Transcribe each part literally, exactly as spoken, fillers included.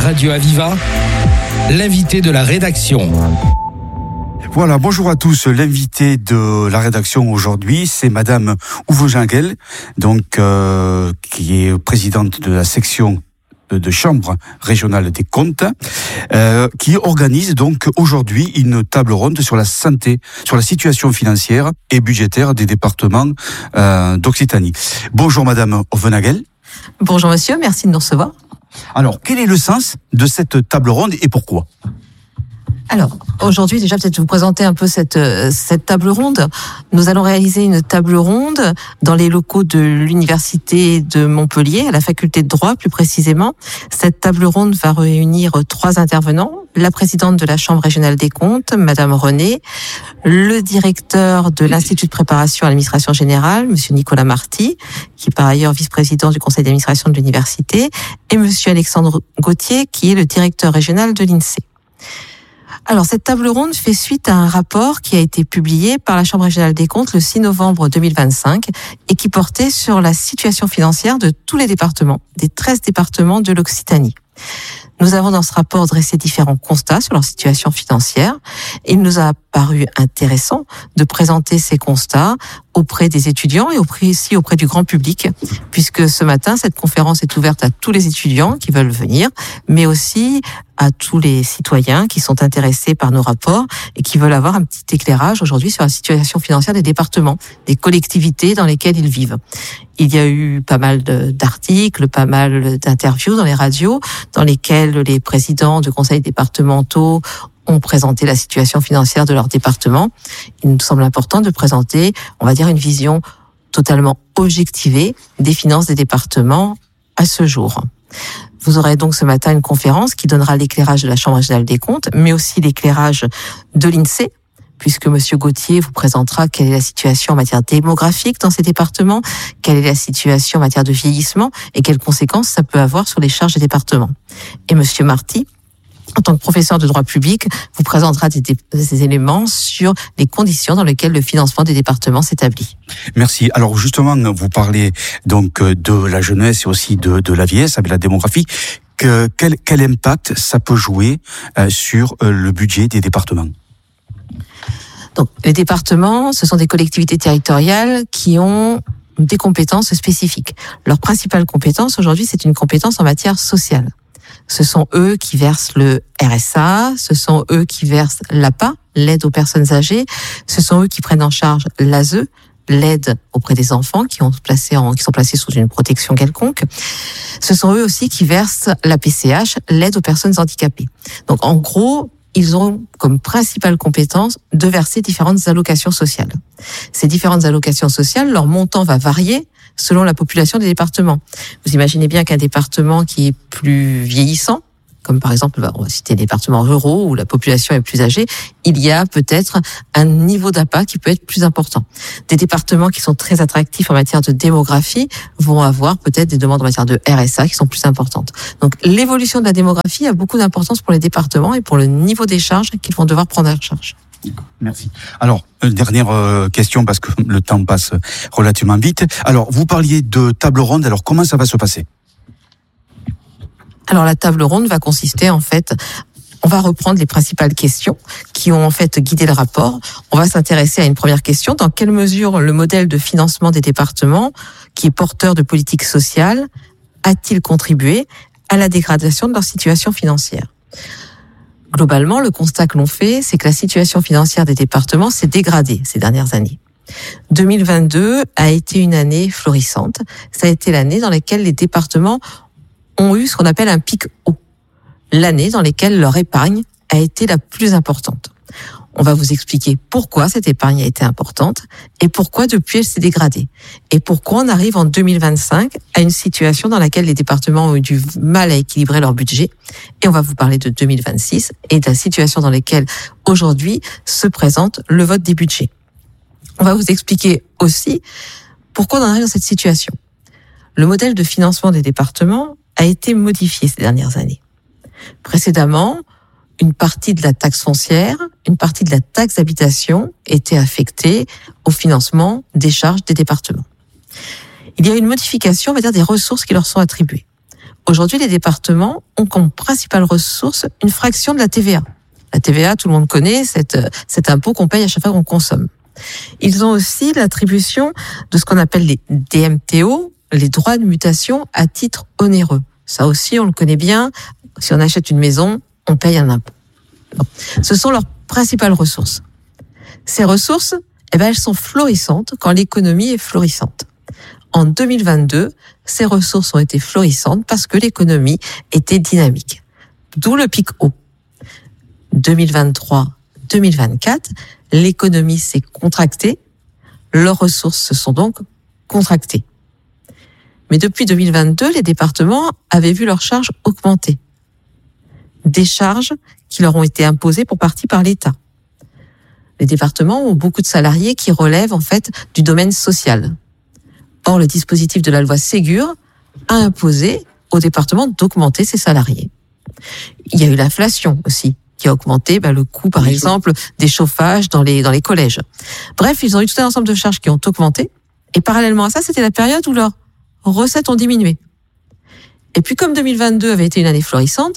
Radio Aviva, l'invité de la rédaction. Voilà, bonjour à tous. L'invité de la rédaction aujourd'hui, c'est Madame Uwe Jungel, donc euh, qui est présidente de la section de chambre régionale des comptes, euh, qui organise donc aujourd'hui une table ronde sur la santé, sur la situation financière et budgétaire des départements euh, d'Occitanie. Bonjour Madame Uwe Jungel. Bonjour monsieur, merci de nous recevoir. Alors, quel est le sens de cette table ronde et pourquoi ? Alors, aujourd'hui, déjà, peut-être vous présenter un peu cette, cette table ronde. Nous allons réaliser une table ronde dans les locaux de l'Université de Montpellier, à la faculté de droit, plus précisément. Cette table ronde va réunir trois intervenants. La présidente de la Chambre régionale des comptes, Madame René, le directeur de l'Institut de préparation à l'administration générale, Monsieur Nicolas Marty, qui est par ailleurs vice-président du conseil d'administration de l'université, et Monsieur Alexandre Gauthier, qui est le directeur régional de l'INSEE. Alors, cette table ronde fait suite à un rapport qui a été publié par la Chambre régionale des comptes le six novembre deux mille vingt-cinq et qui portait sur la situation financière de tous les départements, des treize départements de l'Occitanie. Nous avons dans ce rapport dressé différents constats sur leur situation financière et il nous a paru intéressant de présenter ces constats auprès des étudiants et auprès, aussi auprès du grand public, puisque ce matin, cette conférence est ouverte à tous les étudiants qui veulent venir, mais aussi à tous les citoyens qui sont intéressés par nos rapports et qui veulent avoir un petit éclairage aujourd'hui sur la situation financière des départements, des collectivités dans lesquelles ils vivent. Il y a eu pas mal de, d'articles, pas mal d'interviews dans les radios, dans lesquels les présidents de conseils départementaux ont présenté la situation financière de leur département. Il nous semble important de présenter, on va dire, une vision totalement objectivée des finances des départements à ce jour. Vous aurez donc ce matin une conférence qui donnera l'éclairage de la Chambre régionale des comptes, mais aussi l'éclairage de l'INSEE, puisque Monsieur Gauthier vous présentera quelle est la situation en matière démographique dans ces départements, quelle est la situation en matière de vieillissement et quelles conséquences ça peut avoir sur les charges des départements. Et Monsieur Marty, en tant que professeur de droit public, vous présentera des, des éléments sur les conditions dans lesquelles le financement des départements s'établit. Merci. Alors justement, vous parlez donc de la jeunesse et aussi de, de la vieillesse avec la démographie. Que, quel, quel impact ça peut jouer euh, sur euh, le budget des départements ? Donc, les départements, ce sont des collectivités territoriales qui ont des compétences spécifiques. Leur principale compétence aujourd'hui, c'est une compétence en matière sociale. Ce sont eux qui versent le R S A, ce sont eux qui versent l'A P A, l'aide aux personnes âgées, ce sont eux qui prennent en charge l'A S E, l'aide auprès des enfants qui, ont placé en, qui sont placés sous une protection quelconque. Ce sont eux aussi qui versent la P C H, l'aide aux personnes handicapées. Donc en gros, ils ont comme principale compétence de verser différentes allocations sociales. Ces différentes allocations sociales, leur montant va varier selon la population des départements. Vous imaginez bien qu'un département qui est plus vieillissant, comme par exemple, on va citer les départements ruraux où la population est plus âgée, il y a peut-être un niveau d'A P A qui peut être plus important. Des départements qui sont très attractifs en matière de démographie vont avoir peut-être des demandes en matière de R S A qui sont plus importantes. Donc l'évolution de la démographie a beaucoup d'importance pour les départements et pour le niveau des charges qu'ils vont devoir prendre en charge. Merci. Alors, une dernière euh, question parce que le temps passe relativement vite. Alors, vous parliez de table ronde, alors comment ça va se passer ? Alors, la table ronde va consister en fait, on va reprendre les principales questions qui ont en fait guidé le rapport. On va s'intéresser à une première question. Dans quelle mesure le modèle de financement des départements, qui est porteur de politique sociale, a-t-il contribué à la dégradation de leur situation financière ? Globalement, le constat que l'on fait, c'est que la situation financière des départements s'est dégradée ces dernières années. deux mille vingt-deux a été une année florissante. Ça a été l'année dans laquelle les départements ont eu ce qu'on appelle un pic haut. L'année dans laquelle leur épargne a été la plus importante. On va vous expliquer pourquoi cette épargne a été importante et pourquoi depuis elle s'est dégradée. Et pourquoi on arrive en deux mille vingt-cinq à une situation dans laquelle les départements ont eu du mal à équilibrer leur budget. Et on va vous parler de deux mille vingt-six et de la situation dans laquelle aujourd'hui se présente le vote des budgets. On va vous expliquer aussi pourquoi on en arrive dans cette situation. Le modèle de financement des départements a été modifié ces dernières années. Précédemment, une partie de la taxe foncière, une partie de la taxe d'habitation était affectée au financement des charges des départements. Il y a une modification, on va dire, des ressources qui leur sont attribuées. Aujourd'hui, les départements ont comme principale ressource une fraction de la T V A. La T V A, tout le monde connaît, cet, cet impôt qu'on paye à chaque fois qu'on consomme. Ils ont aussi l'attribution de ce qu'on appelle les D M T O, les droits de mutation à titre onéreux. Ça aussi, on le connaît bien. Si on achète une maison, on paye un impôt. Bon. Ce sont leurs principales ressources. Ces ressources, eh ben, elles sont florissantes quand l'économie est florissante. En deux mille vingt-deux, ces ressources ont été florissantes parce que l'économie était dynamique. D'où le pic haut. deux mille vingt-trois deux mille vingt-quatre, l'économie s'est contractée, leurs ressources se sont donc contractées. Mais depuis deux mille vingt-deux, les départements avaient vu leurs charges augmenter. Des charges qui leur ont été imposées pour partie par l'État. Les départements ont beaucoup de salariés qui relèvent en fait du domaine social. Or, le dispositif de la loi Ségur a imposé aux départements d'augmenter ces salariés. Il y a eu l'inflation aussi, qui a augmenté bah, le coût, par exemple, des chauffages dans les dans les collèges. Bref, ils ont eu tout un ensemble de charges qui ont augmenté. Et parallèlement à ça, c'était la période où leurs recettes ont diminué. Et puis, comme deux mille vingt-deux avait été une année florissante,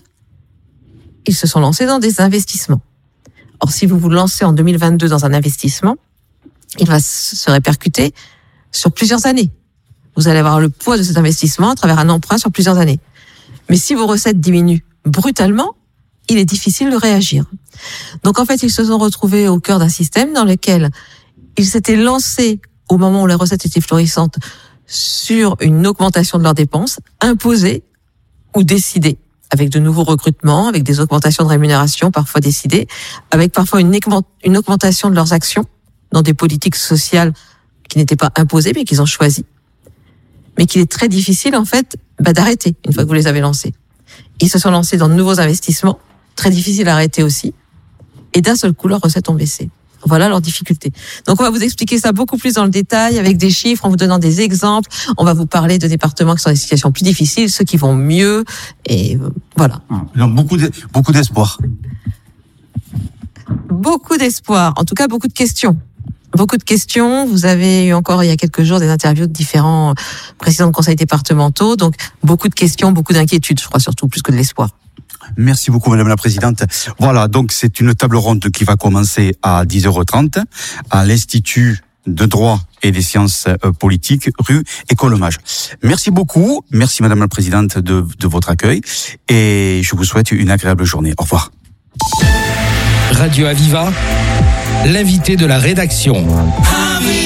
ils se sont lancés dans des investissements. Or, si vous vous lancez en deux mille vingt-deux dans un investissement, il va se répercuter sur plusieurs années. Vous allez avoir le poids de cet investissement à travers un emprunt sur plusieurs années. Mais si vos recettes diminuent brutalement, il est difficile de réagir. Donc en fait, ils se sont retrouvés au cœur d'un système dans lequel ils s'étaient lancés au moment où les recettes étaient florissantes sur une augmentation de leurs dépenses, imposée ou décidée, avec de nouveaux recrutements, avec des augmentations de rémunération parfois décidées, avec parfois une augmentation de leurs actions dans des politiques sociales qui n'étaient pas imposées mais qu'ils ont choisies, mais qu'il est très difficile en fait bah, d'arrêter une fois que vous les avez lancés. Ils se sont lancés dans de nouveaux investissements, très difficile à arrêter aussi, et d'un seul coup, leurs recettes ont baissé. Voilà leurs difficultés. Donc, on va vous expliquer ça beaucoup plus dans le détail, avec des chiffres, en vous donnant des exemples. On va vous parler de départements qui sont dans des situations plus difficiles, ceux qui vont mieux, et euh, voilà. Donc, beaucoup de, beaucoup d'espoir. Beaucoup d'espoir. En tout cas, beaucoup de questions. Beaucoup de questions. Vous avez eu encore il y a quelques jours des interviews de différents présidents de conseils départementaux. Donc, beaucoup de questions, beaucoup d'inquiétudes, je crois, surtout, plus que de l'espoir. Merci beaucoup, Madame la Présidente. Voilà, donc c'est une table ronde qui va commencer à dix heures trente à l'Institut de droit et des sciences politiques, rue École-Mage. Merci beaucoup. Merci, Madame la Présidente, de, de votre accueil. Et je vous souhaite une agréable journée. Au revoir. Radio Aviva, l'invité de la rédaction.